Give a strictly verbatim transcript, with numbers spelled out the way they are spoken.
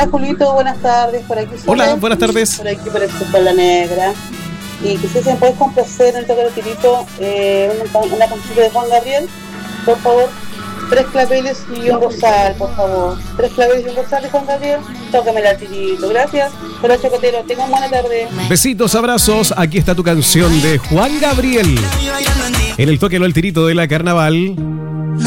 Hola Julito, buenas tardes, por aquí. Hola, buenas tardes. Por aquí, por el Sur La Negra. Y quizás se me puedes complacer en el toque de tirito eh, una, una canción de Juan Gabriel, por favor. Tres claveles y un rosal, por favor. Tres claveles y un rosal de Juan Gabriel. Tócamela al tirito. Gracias. Hola Chocotero, tengan buena tarde. Besitos, abrazos. Aquí está tu canción de Juan Gabriel. En el toque no el tirito de la carnaval.